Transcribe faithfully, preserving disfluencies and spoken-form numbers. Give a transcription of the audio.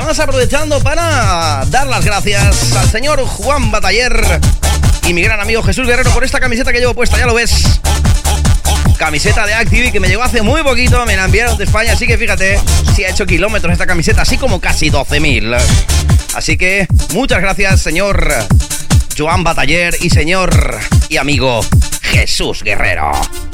además aprovechando para dar las gracias al señor Juan Bataller y mi gran amigo Jesús Guerrero por esta camiseta que llevo puesta, ya lo ves. Camiseta de Activi que me llegó hace muy poquito, me la enviaron de España, así que fíjate, si ha hecho kilómetros esta camiseta, así como casi doce mil. Así que muchas gracias, señor Joan Bataller y señor y amigo Jesús Guerrero.